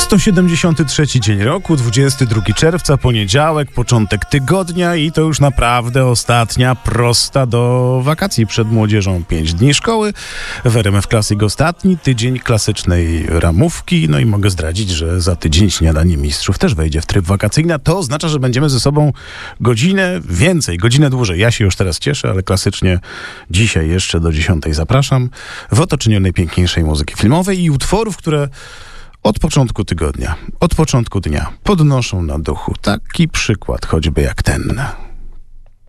173 dzień roku, 22 czerwca, poniedziałek, początek tygodnia i to już naprawdę ostatnia prosta do wakacji przed młodzieżą. 5 dni szkoły, w RMF Classic ostatni tydzień klasycznej ramówki. No i mogę zdradzić, że za tydzień śniadanie mistrzów też wejdzie w tryb wakacyjny. To oznacza, że będziemy ze sobą godzinę więcej, godzinę dłużej. Ja się już teraz cieszę, ale klasycznie dzisiaj jeszcze do 10 zapraszam w otoczeniu najpiękniejszej muzyki filmowej i utworów, które od początku tygodnia, od początku dnia podnoszą na duchu. Taki przykład choćby jak ten.